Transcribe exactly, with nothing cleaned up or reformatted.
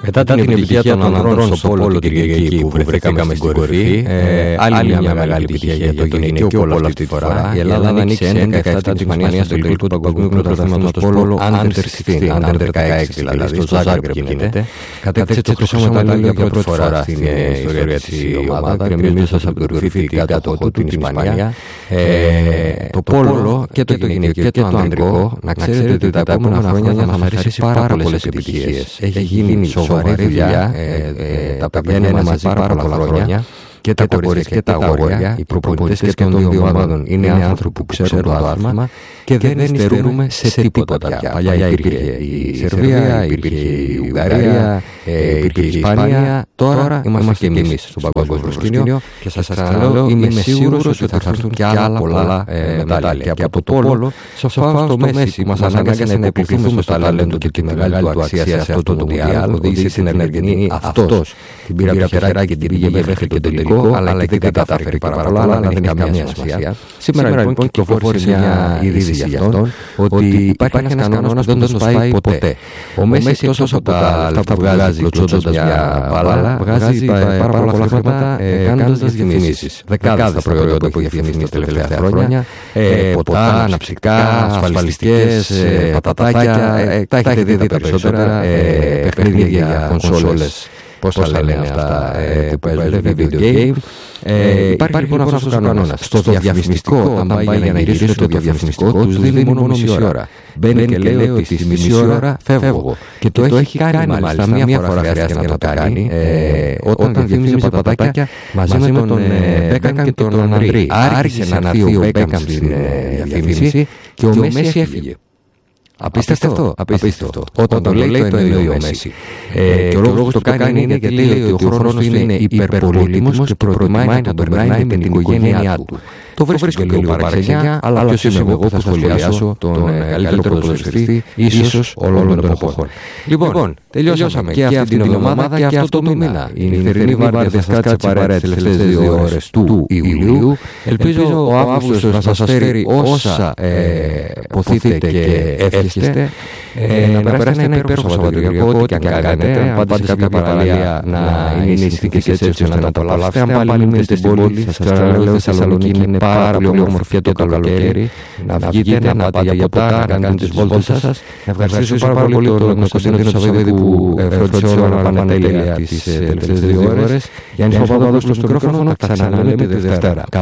Μετά την επιτυχία των ανδρών στο Πόλο την Κυριακή που βρεθήκαμε στην κορυφή, ε, άλλη μια μεγάλη επιτυχία για το γυναικείο πόλο αυτή τη φορά. Η Ελλάδα ανοίξει έντεκα επτά τη Ισπανία στο τελικό του Παγκοσμίου Πρωταθλήματος Πόλο Under δεκαέξι, Under δεκαέξι δηλαδή, στο Ζάγκρεπ που γίνεται. Κατέκτησε το χρυσό μετάλλιο για πρώτη φορά στην ιστορία της ομάδα, γκρεμίζοντας από την κορυφή την κάτω του την Ισπανία. Το πόλο και το γυναικείο και το ανδρικό, να ξέρετε ότι τα επόμενα χρόνια θα μας χαρίσει πάρα πολλές επιτυχίες. Έχει γίνει σοβαρή δουλειά, τα παιδιά είναι μαζί πάρα πολλά χρόνια. Και τα κορίτσια και τα αγόρια, οι προπονητές και των δύο ομάδων είναι άνθρωποι που ξέρουν το άθλημα και δεν υστερούμε σε τίποτα πια. Παλιά υπήρχε η Σερβία, υπήρχε η Ουγγαρία, υπήρχε η Ισπανία. Τώρα είμαστε και εμείς στο παγκόσμιο προσκήνιο και σας ξαναλέω, είμαι σίγουρος ότι θα έρθουν και άλλα πολλά μετάλλια. Και από το πόλο, σας πάω στο Μέση που μας ανάγκασε να υποκριθούμε στο ταλέντο και τη μεγάλη του αξία σε αυτό το Μουντιάλ. Οδήγησε στην Αργεντινή αυτός. Την πήρα από το χεράκι και την πήγε μέχρι και το τελικό, αλλά εκεί δεν κατάφερε πάρα πολλά, αλλά δεν έχει καμία σημασία. Σήμερα λοιπόν κυκλοφόρησε μια είδηση για αυτόν, ότι υπάρχει ένας κανόνας που δεν τον σπάει ποτέ. Ο Μέση εκτός από τα λεφτά που βγάζει κλωτσώντας μια μπάλα, βγάζει πάρα πολλά χρήματα κάνοντας διαφημίσεις. Δεκάδες προϊόντα που έχει διαφημίσει τα τελευταία χρόνια, ποτά, αναψυκά, ασφαλιστικές, πατατάκια, τα έχετε δει τα περισσότερα, παιχνίδια για κονσόλες. Πώς τα λένε αυτά που παίζουν, video game. Ε, υπάρχει λοιπόν αυτός ο κανόνας. Στο διαφημιστικό, όταν πάει για να γυρίσουν το διαφημιστικό, τους δίνει μόνο μισή ώρα. Μπαίνει και λέει ότι στη μισή ώρα φεύγω. Και το έχει κάνει μάλιστα. Μία φορά χρειάστηκε να το κάνει. Όταν διαφήμιζε πατατάκια μαζί με τον Μπέκαμ και τον Ανδρή. Άρχισε να έρθει ο Μπέκαμ στην διαφήμιση και ο Μέση έφυγε. Απίστευτο, απίστευτο. Όταν το λέει, το εννοεί ο Μέση. Ε, και ο λόγος που το κάνει είναι γιατί λέει ότι ο χρόνος του είναι υπερπολίτιμος και προτιμάει να τον περνάει με την οικογένειά του. Το βρίσκω και λίγο παραξενιά, αλλά ποιος είμαι εγώ που θα σχολιάσω τον καλύτερο ποδοσφαιριστή ίσως όλων των εποχών. Λοιπόν, τελειώσαμε και αυτή την εβδομάδα και αυτό το μήνα. Η νυχτερινή βάρδια θα κάτσει παρέα τις τελευταίες δύο ώρες του Ιουλίου. Ελπίζω ο Αύγουστος να σας φέρει όσα ποθείτε και εύχεστε. Να περάσετε ένα υπέροχο Σαββατοκύριακο, ό,τι και αν κάνετε. Αν πάτε σε κάποια παραλία να είναι οι συνθήκες έτσι ώστε να τα απολαύσετε. Αν πάλι μείνετε στην πόλη, σας ξαναλέω, η Θεσσαλονίκη είναι πάρα πολύ όμορφη και το καλοκαίρι. Να βγείτε, να πάτε για ποτά, να κάνετε τις βόλτες σας. Να ευχαριστήσω πάρα πολύ τον Κωνσταντίνο Τσαβίδη που φρόντισε όλα να πάνε τέλεια τις τελευταίες δύο ώρες. Γιάννης Παπαδόπουλος στο μικρόφωνο, τα ξαναλέμε τη Δευτέρα.